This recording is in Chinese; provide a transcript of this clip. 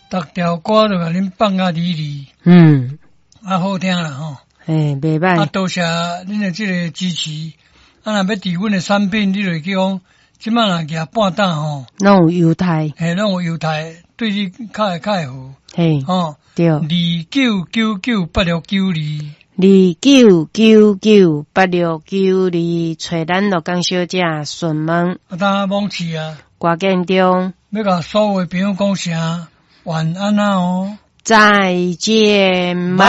逐条歌都甲恁放啊哩哩，好听啦吼。 袂歹。 多谢恁的这个支持。若要伫阮的产品，你就讲，即摆若举半担吼， 拢有优待， 拢有优待，对你较会好。 对。 29998692。 29998692，找咱罗江小姐询问。 当网市啊， 挂建中， 要甲所有的朋友讲声晚安啊哦， 再见，拜。